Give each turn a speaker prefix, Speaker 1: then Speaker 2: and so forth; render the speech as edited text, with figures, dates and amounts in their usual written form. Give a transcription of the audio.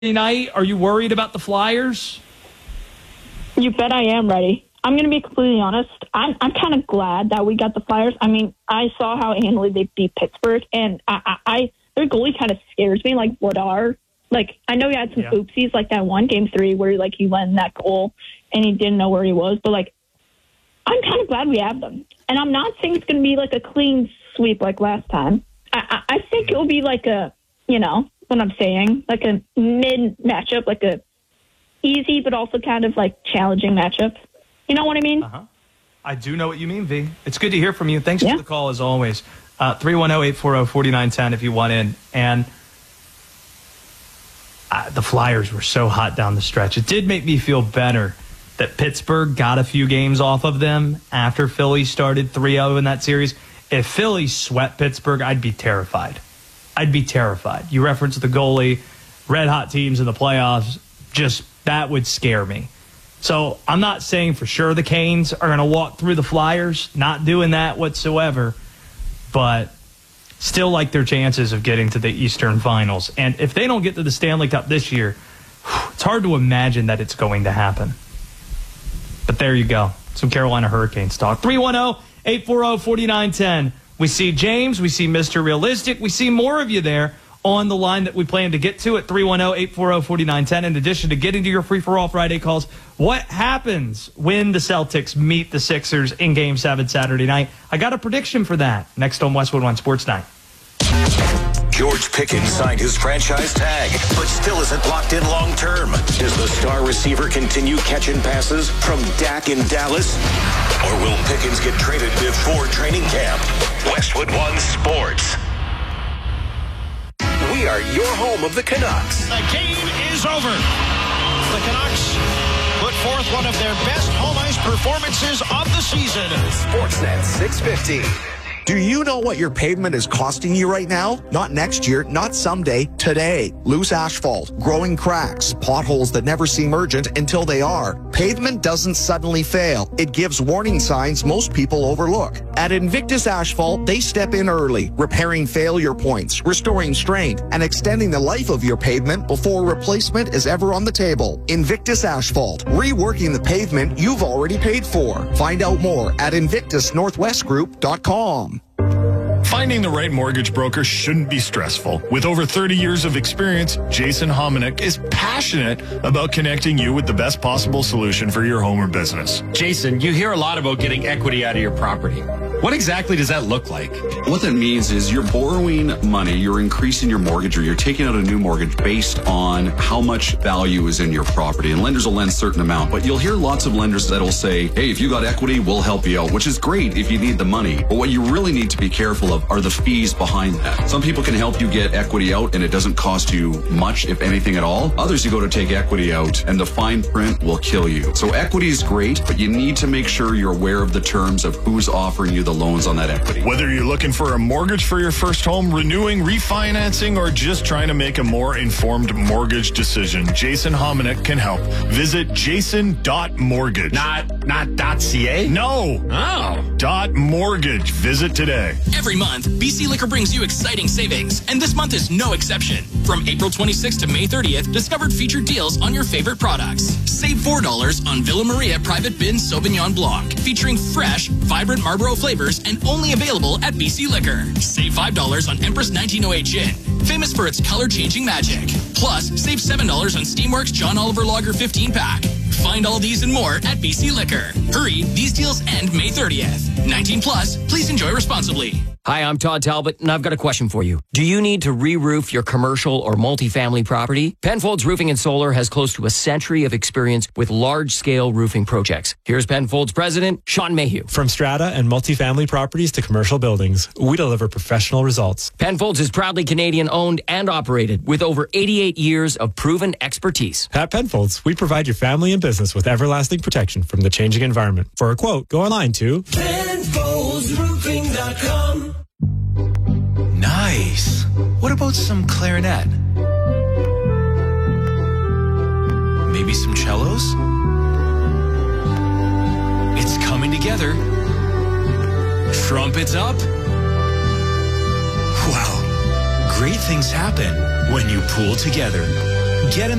Speaker 1: night. Are you worried about the Flyers?
Speaker 2: You bet I am ready. I'm going to be completely honest. I'm kind of glad that we got the Flyers. I mean, I saw how handily they beat Pittsburgh, and their goalie kind of scares me, like Vladar. Like, I know he had some oopsies, like that one Game 3 where, like, he let in that goal and he didn't know where he was. But, like, I'm kind of glad we have them. And I'm not saying it's going to be, like, a clean sweep like last time. I think it'll be like a, you know, what I'm saying, like a mid matchup, like a easy but also kind of, like, challenging matchup. You know what I mean?
Speaker 1: Uh-huh. I do know what you mean, V. It's good to hear from you. Thanks for the call, as always. 310-840-4910 if you want in. And the Flyers were so hot down the stretch. It did make me feel better that Pittsburgh got a few games off of them after Philly started 3-0 in that series. If Philly swept Pittsburgh, I'd be terrified. You referenced the goalie, red-hot teams in the playoffs. Just that would scare me. So I'm not saying for sure the Canes are going to walk through the Flyers, not doing that whatsoever, but still like their chances of getting to the Eastern Finals. And if they don't get to the Stanley Cup this year, it's hard to imagine that it's going to happen. But there you go. Some Carolina Hurricanes talk. 310-840-4910. We see James. We see Mr. Realistic. We see more of you there on the line that we plan to get to at 310-840-4910. In addition to getting to your free-for-all Friday calls, what happens when the Celtics meet the Sixers in Game 7 Saturday night? I got a prediction for that next on Westwood One Sports Night.
Speaker 3: George Pickens signed his franchise tag, but still isn't locked in long-term. Does the star receiver continue catching passes from Dak in Dallas? Or will Pickens get traded before training camp? Westwood One Sports. We are your home of the Canucks.
Speaker 4: The game is over. The Canucks put forth one of their best home ice performances of the season.
Speaker 3: Sportsnet 650.
Speaker 5: Do you know what your pavement is costing you right now? Not next year, not someday, today. Loose asphalt, growing cracks, potholes that never seem urgent until they are. Pavement doesn't suddenly fail. It gives warning signs most people overlook. At Invictus Asphalt, they step in early, repairing failure points, restoring strength, and extending the life of your pavement before replacement is ever on the table. Invictus Asphalt, reworking the pavement you've already paid for. Find out more at invictusnorthwestgroup.com.
Speaker 6: Finding the right mortgage broker shouldn't be stressful. With over 30 years of experience, Jason Hominick is passionate about connecting you with the best possible solution for your home or business.
Speaker 7: Jason, you hear a lot about getting equity out of your property. What exactly does that look like?
Speaker 8: What that means is you're borrowing money, you're increasing your mortgage, or you're taking out a new mortgage based on how much value is in your property. And lenders will lend a certain amount, but you'll hear lots of lenders that'll say, hey, if you got equity, we'll help you out, which is great if you need the money. But what you really need to be careful of are the fees behind that. Some people can help you get equity out and it doesn't cost you much, if anything at all. Others, you go to take equity out and the fine print will kill you. So equity is great, but you need to make sure you're aware of the terms of who's offering you the loans on that equity.
Speaker 6: Whether you're looking for a mortgage for your first home, renewing, refinancing, or just trying to make a more informed mortgage decision, Jason Hominick can help. Visit jason.mortgage.
Speaker 7: Not .ca?
Speaker 6: No.
Speaker 7: Oh.
Speaker 6: .mortgage. Visit today.
Speaker 9: Every month, BC Liquor brings you exciting savings, and this month is no exception. From April 26th to May 30th, discovered featured deals on your favorite products. Save $4 on Villa Maria Private Bin Sauvignon Blanc, featuring fresh, vibrant Marlboro flavors and only available at BC Liquor. Save $5 on Empress 1908 Gin, famous for its color-changing magic. Plus, save $7 on Steamworks John Oliver Lager 15-pack. Find all these and more at BC Liquor. Hurry, these deals end May 30th. 19 plus, please enjoy responsibly.
Speaker 10: Hi, I'm Todd Talbot, and I've got a question for you. Do you need to re-roof your commercial or multifamily property? Penfolds Roofing and Solar has close to a century of experience with large-scale roofing projects. Here's Penfolds President Sean Mayhew.
Speaker 11: From strata and multifamily properties to commercial buildings, we deliver professional results.
Speaker 10: Penfolds is proudly Canadian-owned and operated with over 88 years of proven expertise.
Speaker 11: At Penfolds, we provide your family and business with everlasting protection from the changing environment. For a quote, go online to
Speaker 12: PenfoldsRoofing.com.
Speaker 13: Nice. What about some clarinet? Maybe some cellos? It's coming together. Trumpets up. Wow. Great things happen when you pool together. Get in